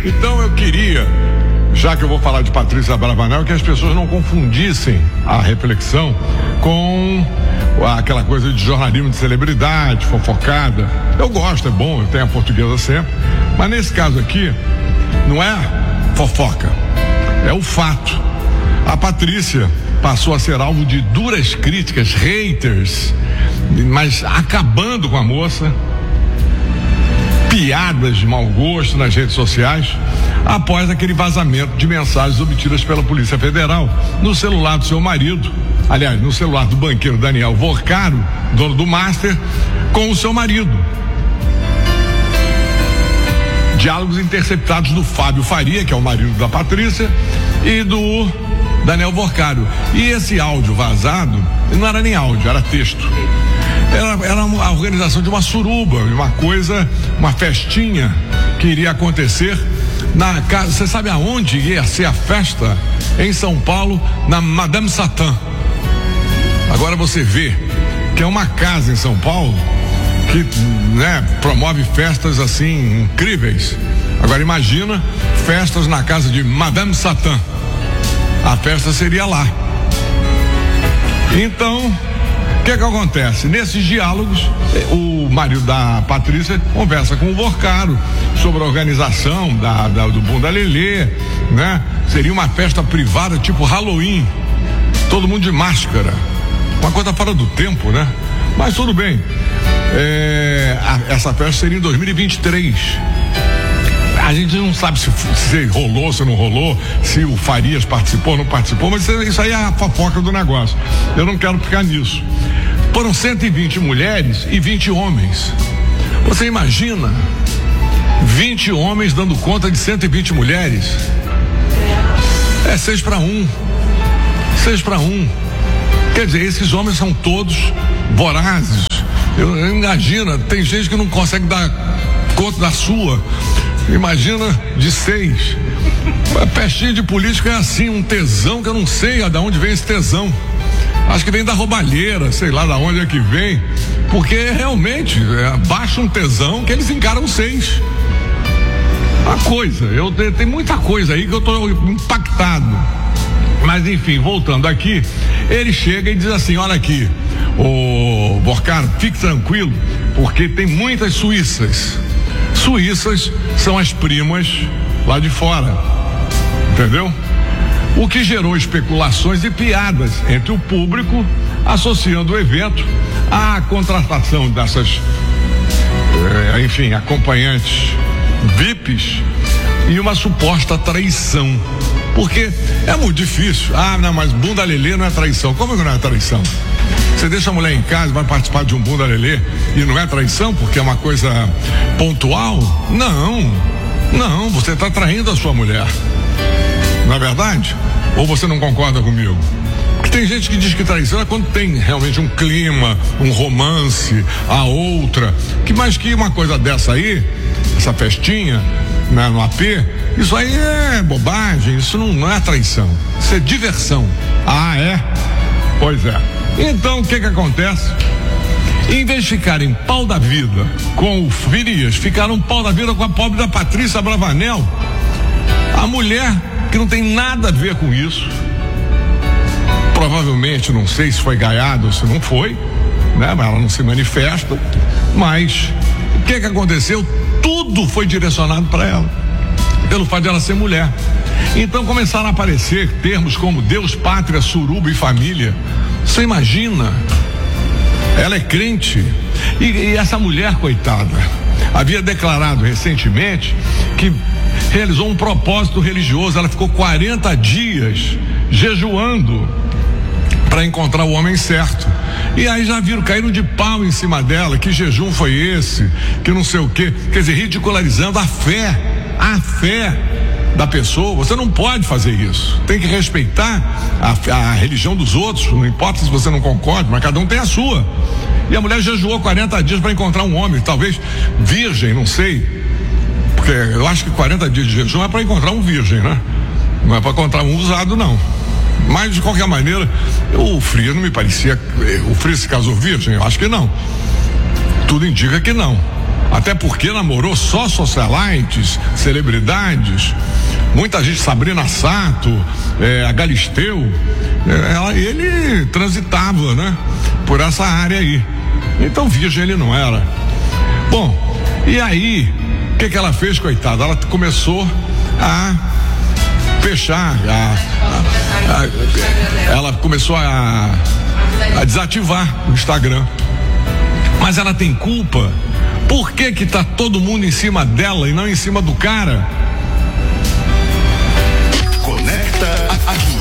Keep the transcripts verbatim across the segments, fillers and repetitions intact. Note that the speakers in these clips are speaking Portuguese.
Então eu queria, já que eu vou falar de Patrícia Abravanel, que as pessoas não confundissem a reflexão com aquela coisa de jornalismo de celebridade, fofocada. Eu gosto, é bom, eu tenho a portuguesa sempre, mas nesse caso aqui não é fofoca, é o fato. A Patrícia passou a ser alvo de duras críticas, haters, mas acabando com a moça, piadas de mau gosto nas redes sociais, após aquele vazamento de mensagens obtidas pela Polícia Federal no celular do seu marido, aliás, no celular do banqueiro Daniel Vorcaro, dono do Master, com o seu marido. Diálogos interceptados do Fábio Faria, que é o marido da Patrícia, e do Daniel Vorcaro. E esse áudio vazado não era nem áudio, era texto. Era, era a organização de uma suruba, uma coisa, uma festinha que iria acontecer na casa. Você sabe aonde ia ser a festa? Em São Paulo, na Madame Satã. Agora você vê que é uma casa em São Paulo que, né, promove festas assim incríveis. Agora imagina festas na casa de Madame Satã. A festa seria lá. Então, o que que acontece? Nesses diálogos, o marido da Patrícia conversa com o Vorcaro sobre a organização da, da, do Bunda Lelê, né? Seria uma festa privada tipo Halloween, todo mundo de máscara, uma coisa fora do tempo, né? Mas tudo bem. É, a, essa festa seria em dois mil e vinte e três. A gente não sabe se, se rolou, se não rolou, se o Farias participou ou não participou, mas isso aí é a fofoca do negócio. Eu não quero ficar nisso. Foram cento e vinte mulheres e vinte homens. Você imagina vinte homens dando conta de cento e vinte mulheres? É seis para um. Seis para um. Quer dizer, esses homens são todos vorazes. Eu, eu imagino, tem gente que não consegue dar conta da sua. Imagina de seis. A festinha de político é assim, um tesão que eu não sei de onde vem esse tesão. Acho que vem da roubalheira, sei lá da onde é que vem. Porque realmente é, baixa um tesão que eles encaram seis. Uma coisa, eu tem muita coisa aí que eu tô impactado. Mas enfim, voltando aqui, ele chega e diz assim: olha aqui, ô Vorcaro, fique tranquilo, porque tem muitas suíças. Suíças são as primas lá de fora, entendeu? O que gerou especulações e piadas entre o público, associando o evento à contratação dessas, eh, enfim, acompanhantes V I Ps e uma suposta traição. Porque é muito difícil. Ah, não, mas Bunda Lelê não é traição. Como que não é traição? Você deixa a mulher em casa, vai participar de um Bunda Lelê e não é traição porque é uma coisa pontual? Não, não, você está traindo a sua mulher. Não é verdade? Ou você não concorda comigo? Porque tem gente que diz que traição é quando tem realmente um clima, um romance, a outra. Que mais que uma coisa dessa aí, essa festinha, né, no A P, isso aí é bobagem, isso não, não é traição, isso é diversão. Ah, é? Pois é. Então o que que acontece? Em vez de ficarem pau da vida com o Farias, ficaram pau da vida com a pobre da Patrícia Abravanel, a mulher que não tem nada a ver com isso. Provavelmente, não sei se foi gaiada ou se não foi, né? Mas ela não se manifesta. Mas o que que aconteceu? Tudo foi direcionado para ela, pelo fato de ela ser mulher. Então começaram a aparecer termos como Deus, pátria, suruba e família. Você imagina? Ela é crente. E, e essa mulher, coitada, havia declarado recentemente que realizou um propósito religioso. Ela ficou quarenta dias jejuando para encontrar o homem certo. E aí já viram, caíram de pau em cima dela, que jejum foi esse, que não sei o quê, quer dizer, ridicularizando a fé, a fé da pessoa. Você não pode fazer isso, tem que respeitar a, a religião dos outros, não importa se você não concorda, mas cada um tem a sua. E a mulher jejuou quarenta dias para encontrar um homem, talvez virgem, não sei, porque eu acho que quarenta dias de jejum é para encontrar um virgem, né? Não é para encontrar um usado, não. Mas de qualquer maneira, o Farias não me parecia. O Farias se casou virgem? Eu acho que não. Tudo indica que não. Até porque namorou só socialites, celebridades, muita gente, Sabrina Sato, é, a Galisteu, é, ela, ele transitava, né? Por essa área aí. Então virgem ele não era. Bom, e aí, o que que ela fez, coitada? Ela começou a fechar, a, a, a, ela começou a, a desativar o Instagram. Mas ela tem culpa? Por que que tá todo mundo em cima dela e não em cima do cara? Conecta aqui.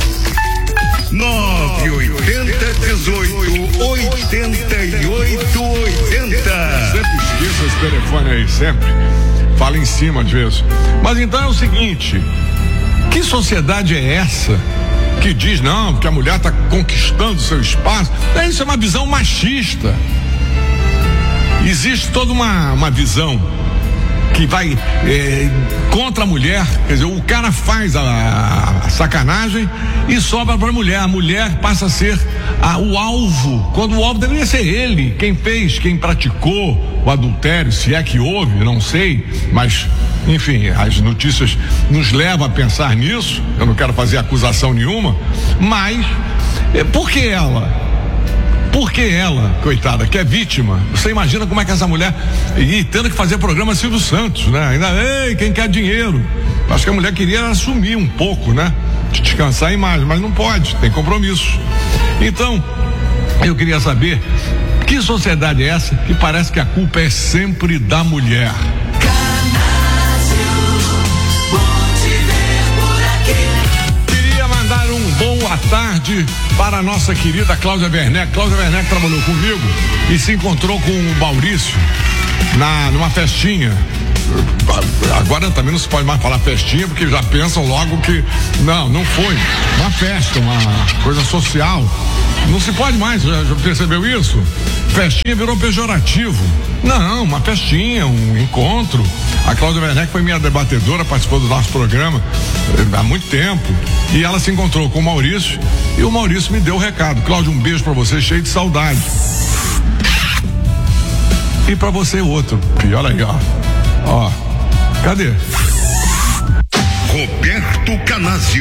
nove oitenta, dezoito, oitenta e oito, oitenta. Sempre esqueço esse telefone aí, sempre. Fala em cima às vezes. Mas então é o seguinte, que sociedade é essa que diz não, que a mulher está conquistando seu espaço? Isso é uma visão machista. Existe toda uma, uma visão que vai é, contra a mulher, quer dizer, o cara faz a, a sacanagem e sobra para a mulher, a mulher passa a ser a, o alvo, quando o alvo deveria ser ele, quem fez, quem praticou o adultério, se é que houve, não sei, mas enfim, as notícias nos levam a pensar nisso, eu não quero fazer acusação nenhuma, mas é, por que ela? Porque ela, coitada, que é vítima, você imagina como é que essa mulher, e tendo que fazer programa Silvio Santos, né? Ainda, ei, quem quer dinheiro? Acho que a mulher queria assumir um pouco, né? De descansar a imagem, mas não pode, tem compromisso. Então, eu queria saber, que sociedade é essa que parece que a culpa é sempre da mulher? Boa tarde para a nossa querida Cláudia Werneck. Cláudia Werneck trabalhou comigo e se encontrou com o Maurício na, numa festinha. Agora também não se pode mais falar festinha, porque já pensam logo que não, não foi uma festa, uma coisa social. Não se pode mais, já, já percebeu isso? Festinha virou pejorativo. Não, uma festinha, um encontro. A Cláudia Werneck foi minha debatedora, participou do nosso programa há muito tempo. E ela se encontrou com o Maurício e o Maurício me deu o recado. Cláudia, um beijo pra você, cheio de saudade. E pra você outro. E olha aí, ó. Ó, cadê? Roberto Canásio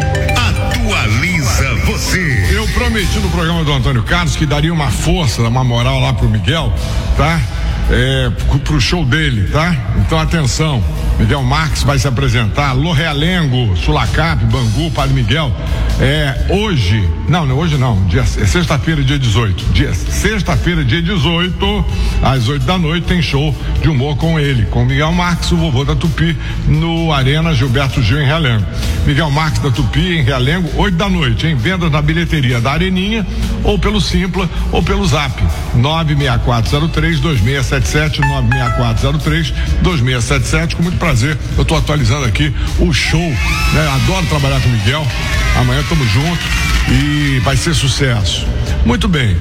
atualiza você. Eu prometi no programa do Antônio Carlos que daria uma força, uma moral lá pro Miguel, tá? É, pro show dele, tá? Então atenção, Miguel Marques vai se apresentar, Lô Realengo, Sulacap, Bangu, Padre Miguel, é hoje, não, não hoje não, dia, é sexta-feira, dia dezoito, dia, sexta-feira, dia dezoito, às oito da noite tem show de humor com ele, com Miguel Marques, o vovô da Tupi, no Arena Gilberto Gil em Realengo. Miguel Marques da Tupi em Realengo, oito da noite, em vendas na bilheteria da Areninha, ou pelo Simpla, ou pelo Zap, nove seis quatro zero três, dois seis sete sete, nove seis quatro zero três, dois seis sete sete, com muito prazer, eu estou atualizando aqui o show, né? Adoro trabalhar com o Miguel, amanhã estamos juntos e vai ser sucesso. Muito bem,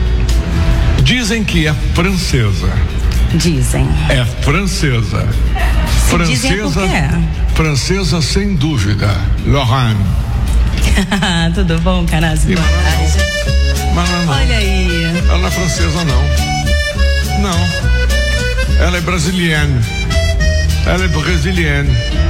dizem que é francesa. Dizem. É francesa. Se Francesa, dizem francesa sem dúvida, Lorraine. Tudo bom, Canásio? Boa tarde. Mas não, não. Olha aí. Ela não é francesa, não. Não. Ela é brasiliana. Ela é brasiliana.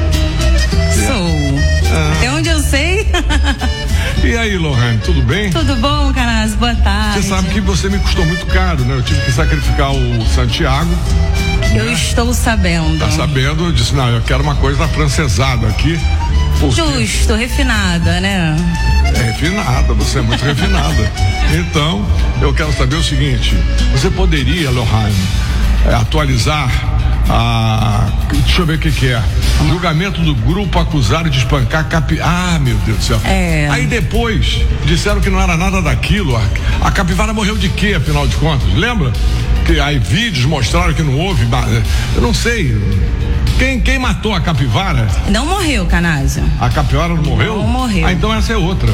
Sou. Ah. Até onde eu sei. E aí, Lorraine, tudo bem? Tudo bom, Canásio? Boa tarde. Você sabe que você me custou muito caro, né? Eu tive que sacrificar o Santiago. Eu né? estou sabendo. Tá sabendo? Eu disse, não, eu quero uma coisa afrancesada aqui. Porque... Justo, refinada, né? É refinada, você é muito refinada. Então, eu quero saber o seguinte, você poderia, Lorraine, é, atualizar a... Deixa eu ver o que que é. Julgamento do grupo acusado de espancar capi... Ah, meu Deus do céu. É. Aí depois, disseram que não era nada daquilo. A, a capivara morreu de quê, afinal de contas? Lembra? Que aí vídeos mostraram que não houve... Eu não sei... Quem, quem matou a capivara? Não morreu, Canásio. A capivara não morreu? Não morreu. Ah, então essa é outra.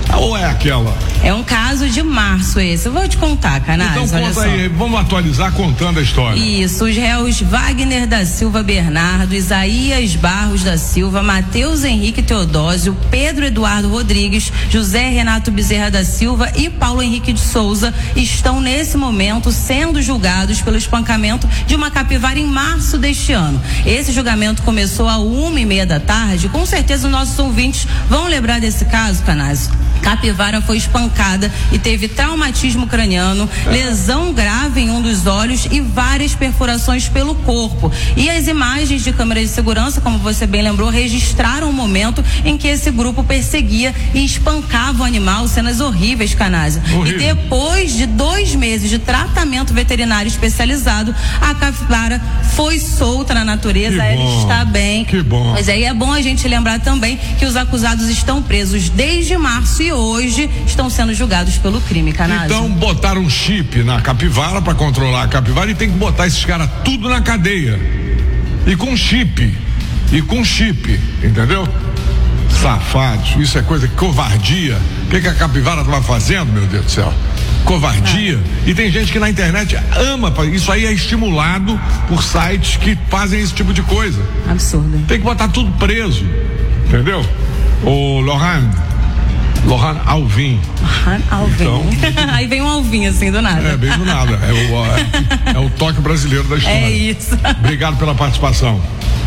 Ou é aquela? É um caso de março esse. Eu vou te contar, Canais. Então conta aí, vamos atualizar contando a história. Isso, os réus Wagner da Silva Bernardo, Isaías Barros da Silva, Matheus Henrique Teodósio, Pedro Eduardo Rodrigues, José Renato Bezerra da Silva e Paulo Henrique de Souza estão nesse momento sendo julgados pelo espancamento de uma capivara em março deste ano. Esse julgamento começou a uma e meia da tarde. Com certeza os nossos ouvintes vão lembrar desse caso, Canais. Capivara foi espancada e teve traumatismo craniano, lesão grave em um dos olhos e várias perfurações pelo corpo. E as imagens de câmera de segurança, como você bem lembrou, registraram o momento em que esse grupo perseguia e espancava o animal, cenas horríveis, Canasa. E depois de dois meses de tratamento veterinário especializado, a capivara foi solta na natureza, ela está bem. Que bom. Mas aí é bom a gente lembrar também que os acusados estão presos desde março e hoje estão sendo julgados pelo crime, Canasa. Então botaram um chip na capivara para controlar a capivara e tem que botar esses caras tudo na cadeia. E com chip. E com chip, entendeu? Safados, isso é coisa, covardia. O que, que a capivara estava fazendo, meu Deus do céu? Covardia. Ah. E tem gente que na internet ama, isso aí é estimulado por sites que fazem esse tipo de coisa. Absurdo. Tem que botar tudo preso, entendeu? Ô, Lohan Lohan Alvim. Lohan Alvim. Então, aí vem um Alvim assim do nada. É, bem do nada. É o, é, é o toque brasileiro da história. É isso. Obrigado pela participação.